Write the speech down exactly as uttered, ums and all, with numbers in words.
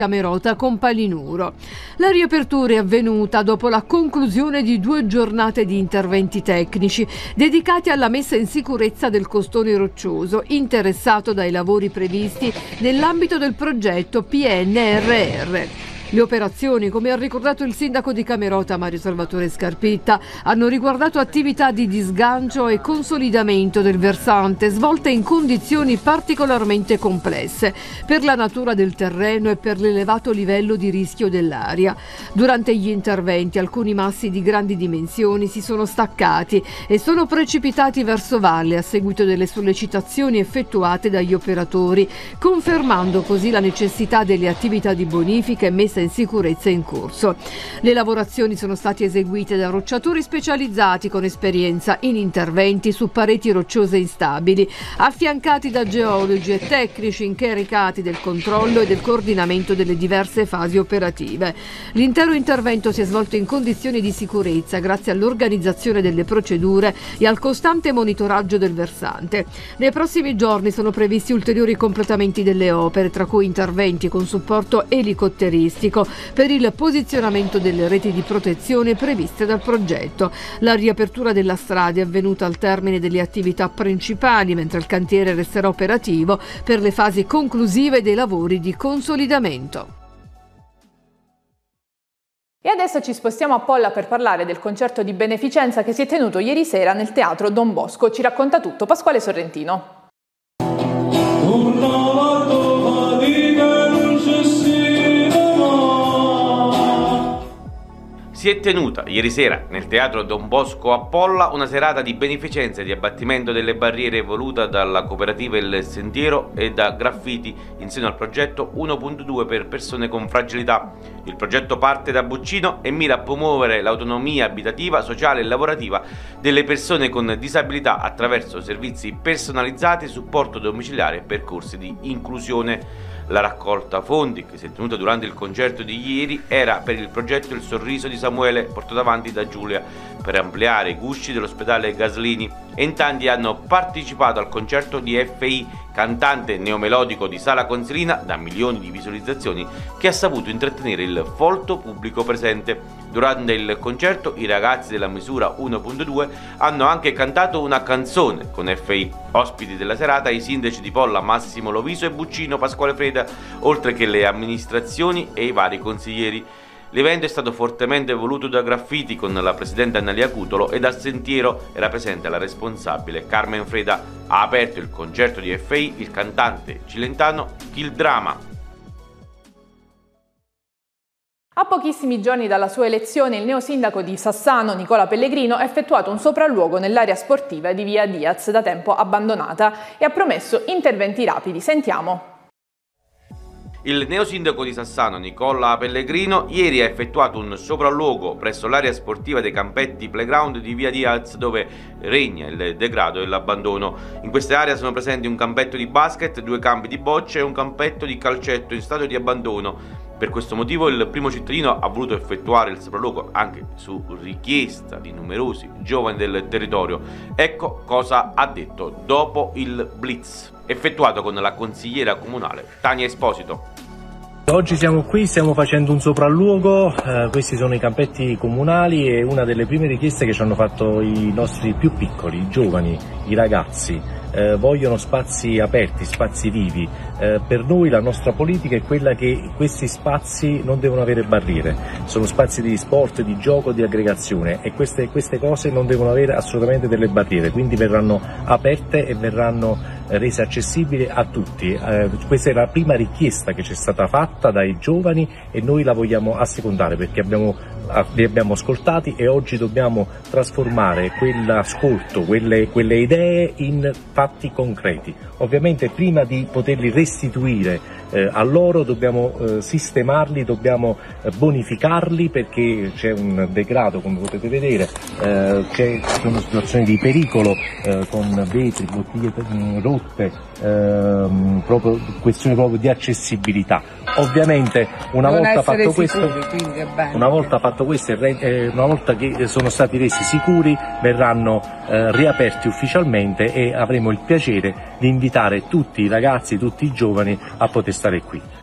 Camerota con Palinuro. La riapertura è avvenuta dopo la conclusione di due giornate di interventi tecnici dedicati alla messa in sicurezza del costone roccioso interessato dai lavori previsti nell'ambito del progetto P N R R. Le operazioni, come ha ricordato il sindaco di Camerota Mario Salvatore Scarpitta, hanno riguardato attività di disgancio e consolidamento del versante svolte in condizioni particolarmente complesse per la natura del terreno e per l'elevato livello di rischio dell'aria. Durante gli interventi alcuni massi di grandi dimensioni si sono staccati e sono precipitati verso valle a seguito delle sollecitazioni effettuate dagli operatori, confermando così la necessità delle attività di bonifica e messa in sicurezza in corso. Le lavorazioni sono state eseguite da rocciatori specializzati con esperienza in interventi su pareti rocciose instabili, affiancati da geologi e tecnici incaricati del controllo e del coordinamento delle diverse fasi operative. L'intero intervento si è svolto in condizioni di sicurezza grazie all'organizzazione delle procedure e al costante monitoraggio del versante. Nei prossimi giorni sono previsti ulteriori completamenti delle opere, tra cui interventi con supporto elicotteristico per il posizionamento delle reti di protezione previste dal progetto. La riapertura della strada è avvenuta al termine delle attività principali, mentre il cantiere resterà operativo per le fasi conclusive dei lavori di consolidamento. E adesso ci spostiamo a Polla per parlare del concerto di beneficenza che si è tenuto ieri sera nel Teatro Don Bosco. Ci racconta tutto Pasquale Sorrentino. Si è tenuta ieri sera nel Teatro Don Bosco a Polla una serata di beneficenza e di abbattimento delle barriere voluta dalla cooperativa Il Sentiero e da Graffiti in seno al progetto uno punto due per persone con fragilità. Il progetto parte da Buccino e mira a promuovere l'autonomia abitativa, sociale e lavorativa delle persone con disabilità attraverso servizi personalizzati, supporto domiciliare e percorsi di inclusione. La raccolta fondi, che si è tenuta durante il concerto di ieri, era per il progetto Il Sorriso di Samuele, portato avanti da Giulia, per ampliare i gusci dell'ospedale Gaslini, e in tanti hanno partecipato al concerto di F I, cantante neomelodico di Sala Consilina da milioni di visualizzazioni, che ha saputo intrattenere il folto pubblico presente. Durante il concerto i ragazzi della misura uno punto due hanno anche cantato una canzone con F I. Ospiti della serata i sindaci di Polla Massimo Loviso e Buccino Pasquale Freda, oltre che le amministrazioni e i vari consiglieri. L'evento è stato fortemente voluto da Graffiti con la presidente Annalia Cutolo, e dal Sentiero era presente la responsabile Carmen Freda. Ha aperto il concerto di F I il cantante cilentano Kill Drama. A pochissimi giorni dalla sua elezione, il neosindaco di Sassano, Nicola Pellegrino, ha effettuato un sopralluogo nell'area sportiva di via Diaz, da tempo abbandonata, e ha promesso interventi rapidi. Sentiamo. Il neosindaco di Sassano, Nicola Pellegrino, ieri ha effettuato un sopralluogo presso l'area sportiva dei campetti playground di via Diaz, dove regna il degrado e l'abbandono. In queste aree sono presenti un campetto di basket, due campi di bocce e un campetto di calcetto in stato di abbandono. Per questo motivo il primo cittadino ha voluto effettuare il sopralluogo anche su richiesta di numerosi giovani del territorio. Ecco cosa ha detto dopo il blitz effettuato con la consigliera comunale Tania Esposito. Oggi siamo qui, stiamo facendo un sopralluogo, eh, questi sono i campetti comunali, e una delle prime richieste che ci hanno fatto i nostri più piccoli, i giovani, i ragazzi. Eh, vogliono spazi aperti, spazi vivi. Eh, per noi la nostra politica è quella che questi spazi non devono avere barriere, sono spazi di sport, di gioco, di aggregazione, e queste, queste cose non devono avere assolutamente delle barriere, quindi verranno aperte e verranno rese accessibili a tutti. Eh, questa è la prima richiesta che ci è stata fatta dai giovani e noi la vogliamo assecondare, perché abbiamo, li abbiamo ascoltati e oggi dobbiamo trasformare quell'ascolto, quelle, quelle idee in fatti concreti. Ovviamente prima di poterli restituire eh, a loro dobbiamo eh, sistemarli, dobbiamo eh, bonificarli, perché c'è un degrado, come potete vedere, eh, c'è una situazione di pericolo eh, con vetri, bottiglie rotte, ehm, proprio questione proprio di accessibilità. Ovviamente una non volta fatto questo, sicuri, una volta fatto questo, eh, una volta che sono stati resi sicuri, verranno eh, riaperti ufficialmente e avremo il piacere di invitare tutti i ragazzi, tutti i giovani a poter stare qui.